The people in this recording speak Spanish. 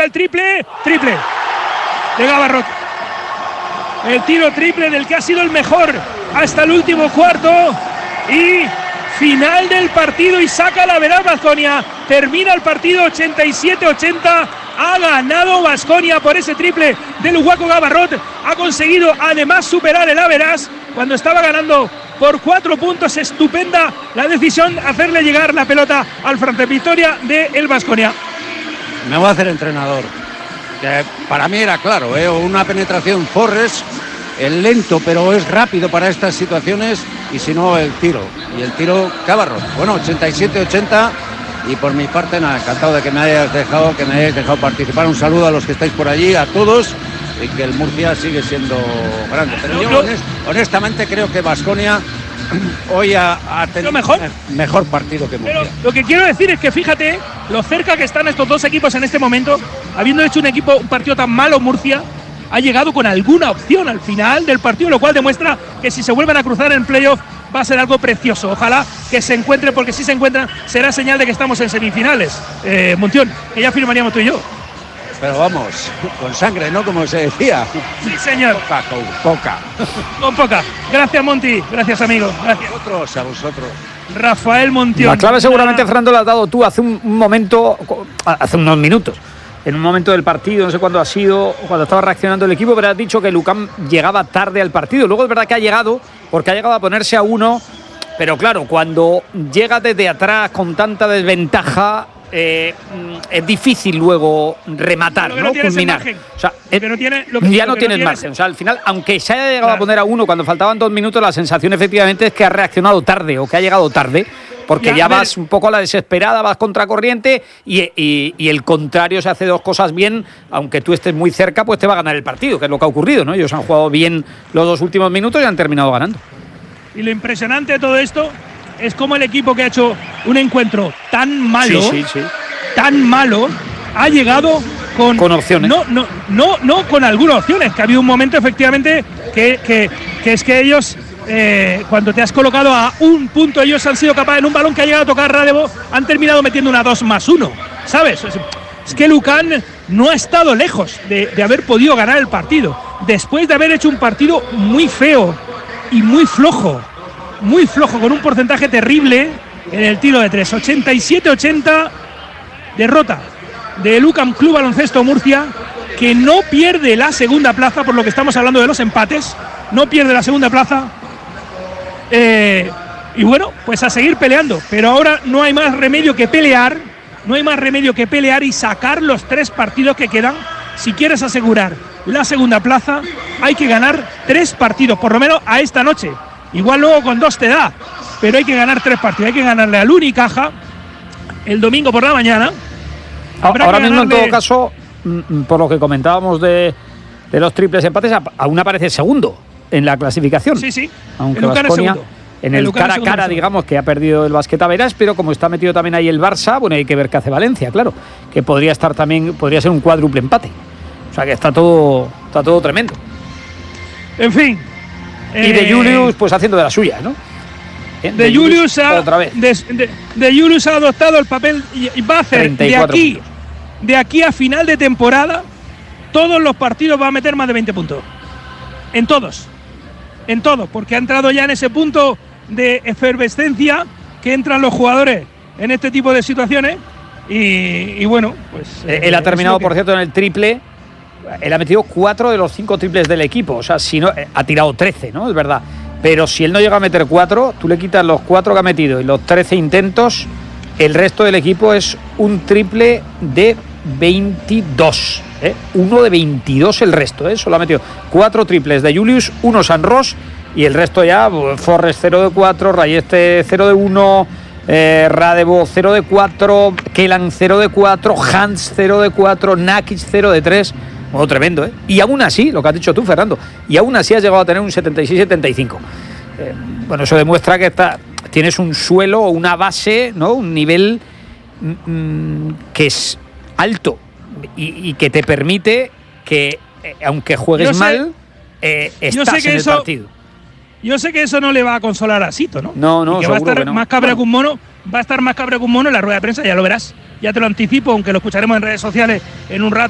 llega el triple de Gabarrot. El tiro triple del que ha sido el mejor hasta el último cuarto. Y final del partido y saca la verdad Baskonia. Termina el partido 87-80. Ha ganado Baskonia por ese triple de Luwaco Gabarrot. Ha conseguido además superar el average cuando estaba ganando por 4 puntos. Estupenda la decisión, hacerle llegar la pelota al francés. Victoria de el Baskonia. Me voy a hacer entrenador. Que para mí era claro, una penetración Forrest, el lento pero es rápido para estas situaciones, y si no el tiro. Y el tiro Gabarrot. Bueno, 87-80. Y por mi parte, nada, encantado de que me hayáis dejado participar. Un saludo a los que estáis por allí, a todos, y que el Murcia sigue siendo grande. Pero yo honestamente creo que Baskonia hoy ha tenido mejor partido que Murcia. Pero lo que quiero decir es que fíjate lo cerca que están estos dos equipos en este momento. Habiendo hecho un partido tan malo, Murcia ha llegado con alguna opción al final del partido, lo cual demuestra que si se vuelven a cruzar en playoff va a ser algo precioso. Ojalá que se encuentren, porque si se encuentran será señal de que estamos en semifinales. Montión, que ya firmaríamos tú y yo. Pero vamos, con sangre, ¿no? Como se decía. Sí, señor. Con poca. Gracias, Monti. Gracias, amigo. Gracias. A vosotros. Rafael Montión. La clave seguramente, Fernando, la has dado tú hace un momento, hace unos minutos. En un momento del partido, no sé cuándo ha sido, cuando estaba reaccionando el equipo, pero has dicho que Lucan llegaba tarde al partido. Luego es verdad que ha llegado, porque ha llegado a ponerse a 1, pero claro, cuando llega desde atrás con tanta desventaja, es difícil luego rematar, ¿no? Culminar. O sea, ya no tienes margen. O sea, al final, aunque se haya llegado a poner a 1 cuando faltaban 2 minutos, la sensación efectivamente es que ha reaccionado tarde o que ha llegado tarde. Porque ya vas un poco a la desesperada, vas contracorriente y el contrario, se hace dos cosas bien, aunque tú estés muy cerca, pues te va a ganar el partido, que es lo que ha ocurrido, ¿no? Ellos han jugado bien los 2 últimos minutos y han terminado ganando. Y lo impresionante de todo esto es cómo el equipo que ha hecho un encuentro tan malo, tan malo, ha llegado con opciones. No con algunas opciones, que ha habido un momento efectivamente que es que ellos... cuando te has colocado a un punto, ellos han sido capaces, en un balón que ha llegado a tocar Radevo, han terminado metiendo una 2+1, ¿sabes? Es que Lucan no ha estado lejos de haber podido ganar el partido, después de haber hecho un partido muy feo y muy flojo, con un porcentaje terrible en el tiro de 3. 87-80, derrota de Lucan Club Baloncesto Murcia, que no pierde la segunda plaza, por lo que estamos hablando de los empates, no pierde la segunda plaza. Y bueno, pues a seguir peleando, pero ahora no hay más remedio que pelear, y sacar los 3 partidos que quedan. Si quieres asegurar la segunda plaza, hay que ganar 3 partidos, por lo menos a esta noche. Igual luego con 2 te da, pero hay que ganar 3 partidos. Hay que ganarle al Unicaja el domingo por la mañana. Ahora mismo, en todo caso, por lo que comentábamos de los triples empates, aún aparece segundo en la clasificación. Sí. Aunque Baskonia en el cara a cara, digamos, que ha perdido el Basket Average, pero como está metido también ahí el Barça, bueno, hay que ver qué hace Valencia, claro, que podría ser un cuádruple empate. O sea que está todo tremendo. En fin. Y de Julius, pues haciendo de la suya, ¿no? De Julius ha adoptado el papel y va a hacer de aquí a final de temporada, todos los partidos va a meter más de 20 puntos. En todos, porque ha entrado ya en ese punto de efervescencia que entran los jugadores en este tipo de situaciones y bueno, pues... él ha terminado, por cierto, en el triple. Él ha metido 4 de los 5 triples del equipo, o sea, si no, ha tirado 13, ¿no? Es verdad. Pero si él no llega a meter 4, tú le quitas los 4 que ha metido y los 13 intentos, el resto del equipo es un triple de 22. Uno de 22 el resto, solo ha metido 4 triples de Julius, 1 San Ross y el resto ya, Forrest 0 de 4, Rayeste 0 de 1, Radevo 0 de 4, Kellan 0 de 4, Hans 0 de 4, Nakic 0 de 3. Bueno, tremendo, Y aún así, lo que has dicho tú, Fernando, y aún así has llegado a tener un 76-75. Bueno, eso demuestra que tienes un suelo, una base, ¿no? Un nivel que es alto y que te permite que, aunque juegues mal, estás en el partido. Yo sé que eso no le va a consolar a Sito, ¿no? No, que seguro va a estar que no. más cabra que un mono. Va a estar más cabra que un mono en la rueda de prensa, ya lo verás. Ya te lo anticipo, aunque lo escucharemos en redes sociales en un rato.